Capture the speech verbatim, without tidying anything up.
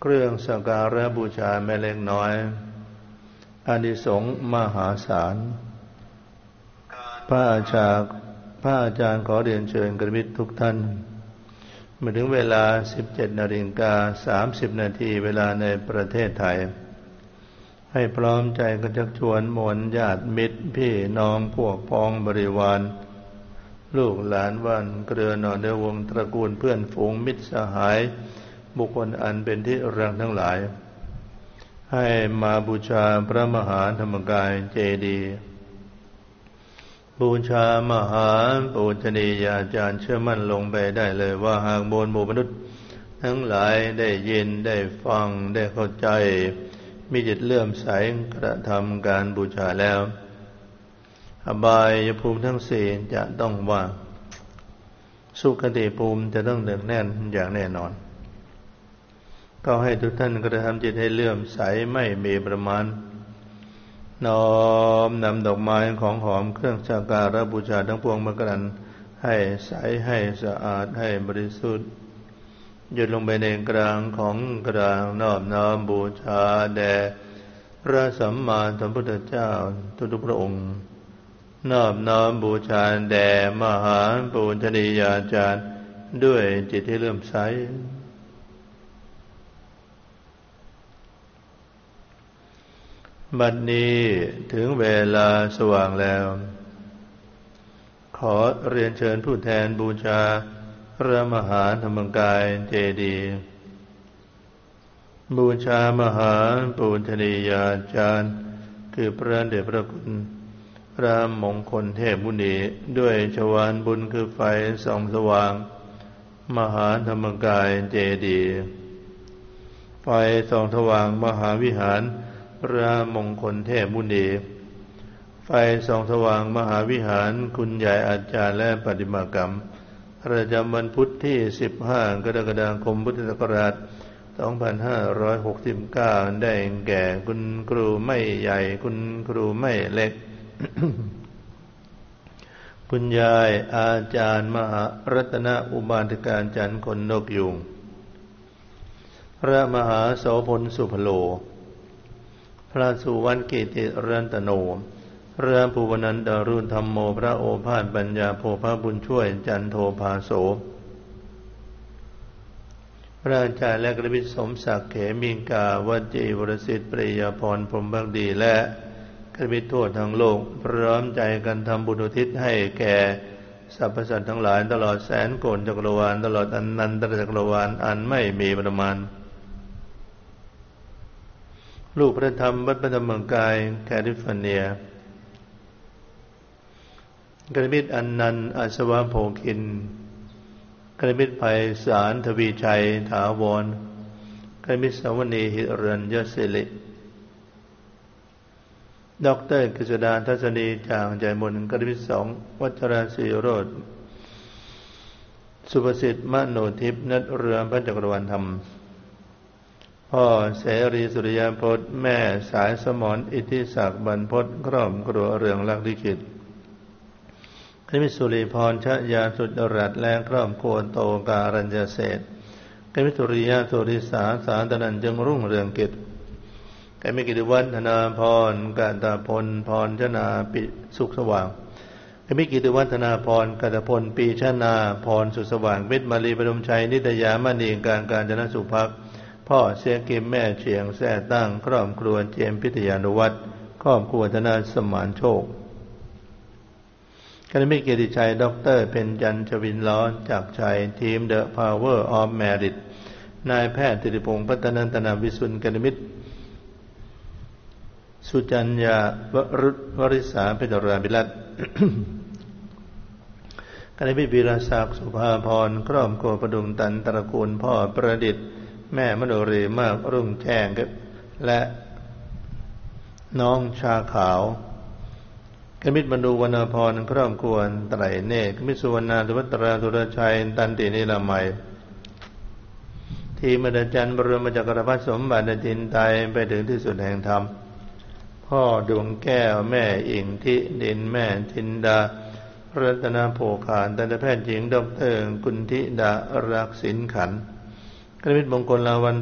เครื่องสักการะบูชาไม่เล็กน้อยอานิสงส์มหาศาลพระอาจารย์พระอาจารย์ขอเรียนเชิญกัลยาณมิตรทุกท่านมาถึงเวลา สิบเจ็ดนาฬิกาสามสิบนาทีเวลาในประเทศไทยให้พร้อมใจกันชักชวนมวลญาติมิตรพี่น้องพวกพ้องบริวารลูกหลานว่านเครือนอนในวงตระกูลเพื่อนฝูงมิตรสหายบุคคลอันเป็นที่รักทั้งหลายให้มาบูชาพระมหาธรรมกายเจดีย์บูชามหาปูชนียาจารย์เชื่อมั่นลงไปได้เลยว่าหากมวลหมู่มนุษย์ทั้งหลายได้ยินได้ฟังได้เข้าใจมีจิตเลื่อมใสกระทำการบูชาแล้วอบายภูมิทั้งสี่จะต้องว่างสุคติภูมิจะต้องเนืองแน่นอย่างแน่นอนก็ให้ทุกท่านกระทำจิตให้เลื่อมใสไม่มีประมาณน้อมนำดอกไม้ของหอมเครื่องสักการะบูชาทั้งปวงมากรันให้ใสให้สะอาดให้บริสุทธิ์หยดลงไปในกลางของกลางนอบน้อมบูชาแด่พระสัมมาสัมพุทธเจ้าทุกๆพระองค์นอบน้อมบูชาแด่มหาปูชนียาจารย์ด้วยจิตที่เลื่อมใสบัดนี้ถึงเวลาสว่างแล้วขอเรียนเชิญผู้แทนบูชาพระมหาธรรมกายเจดีย์บูชามหาปูชนียาจารย์คือพระเดชพระคุณพระมงคลเทพมุนีด้วยชวาลบุญคือไฟส่องสว่างมหาธรรมกายเจดีย์ไฟส่องสว่างมหาวิหารพระมงคลเทพมุนีไฟส่องสว่างมหาวิหารคุณใหญ่อาจารย์และปฏิมากรรมประจำวันพุธที่สิบห้ากรกฎาคมพุทธศักราชสองพันห้าร้อยหกสิบเก้าได้แก่คุณครูไม่ใหญ่คุณครูไม่เล็ก คุณยายอาจารย์มหารัตนอุบาสิกาจันทร์คนนกยุงพระมหาโสพลสุพโลพระสุวรรณกิติรัตโนพระภูวนันตรุธรรมโมพระโอภาสปัญญาโภพบุญช่วยจันโทภาโสพระอาจารย์และกัลยาณมิตรสมศักดิ์เขมิกาวจีวรสิทธิ์ปริยาพรพรหมภักดีและกัลยาณมิตรทั่วทั้งโลกพร้อมใจกันทำบุญอุทิศให้แก่สรรพสัตว์ทั้งหลายตลอดแสนโกฏจักรวาลตลอดอนันตจักรวาลอันไม่มีประมาณลูกพระธรรมวัดพระธรรมกายแคลิฟอร์เนียกัลยาณมิตรอนันต์อัศวะโภคินกัลยาณมิตรไพศาลทวีชัยถาวรกัลยาณมิตรสวนีหิรัญยศิริดอกเตอรกฤษดาทัศนีจางใจมนกัลยาณมิตรสองวัชราศิโรจน์สุภสิทธิ์มโนทิพย์นัทเรืองพระจักรวาลธรรมพ่อเสรีสุริยพจน์แม่สายสมรอิทธิศักดิ์บรรพตครอบครัวเรืองลักษณ์ลิขิตกัลยาณมิตรสุริพรชยาสุดรัตน์และครอบครัวโตการัญญเศรษฐ์กัลยาณมิตรสุริยะสุริสาสาตนันจึงรุ่งเรืองกิจกัลยาณมิตรกิติวัฒนาพรกาตาพลพรชนาปิสุขสว่างกัลยาณมิตรกิติวัฒนาพรกาตาพลปีชนาพรสุขสว่างมิตรมาลีปฐุมชัยนิตยามณีการการจนสุภักดิ์พ่อเสียกิมแม่เฉียงแท้ตั้งครอบครัวเจมพิทยานุวัฒน์ครอบครัวธนาสมานโชคกัลยาณมิตรเกียรติชัยด็อกเตอร์เพ็ญจันทร์ชวินล้อจากชัยทีมเดอะพาวเวอร์ออฟแมริตนายแพทย์ธิติพงศ์พัฒนันตนาวิสุทธิ์กัลยาณมิตรสุจัญญาวรุษวริษาเพชรราภิรัตน์ กัลยาณมิตรวีรศักดิ์สุภาพรครอบครัวประดุมตันตระกูลพ่อประดิษฐ์แม่มโนรีมากรุ่งแจ้งและน้องชาขาวกัลยาณมิตรบรรดุวรรณพรครอบครัวไตรเนตรกัลยาณมิตรสุวรรณาธุวัตราธุรชัยตันตินิรมัยทีมอาจารย์บรมจักรพรรดิสมบัติทินไตไปถึงที่สุดแห่งธรรมพ่อดวงแก้วแม่อิงทิดินแม่ทินดารัตนโภคานทันตแพทย์หญิงดอกเตอร์กุณฑิดารักษิณขันธ์กัลยาณมิตรมงคลลาวัน